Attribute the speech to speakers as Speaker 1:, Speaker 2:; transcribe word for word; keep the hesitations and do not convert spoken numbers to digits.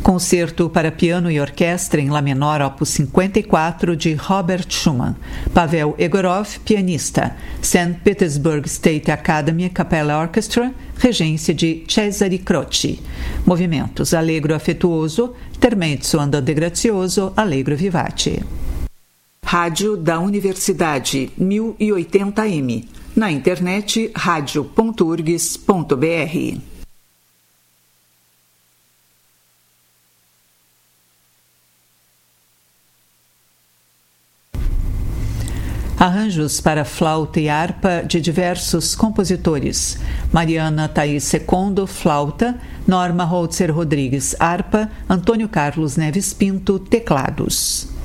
Speaker 1: Concerto para piano e orquestra em Lá menor, opus cinquenta e quatro, de Robert Schumann. Pavel Egorov, pianista. Saint Petersburg State Academy Capella Orchestra, regência de Cesare Croce. Movimentos: allegro afetuoso, intermezzo andante grazioso, allegro vivace. Rádio da Universidade, mil e oitenta M. Na internet, radio ponto urgs ponto br. Arranjos para flauta e harpa de diversos compositores: Mariana Thaís Secondo, flauta; Norma Holzer Rodrigues, harpa; Antônio Carlos Neves Pinto, teclados.